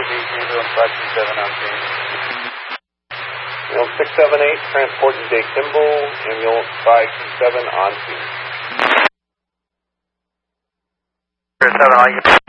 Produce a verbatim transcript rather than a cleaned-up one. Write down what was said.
on five two seven on scene. Ambulance six seven eight, transport to J Kimball, ambulance five two seven on scene. seven,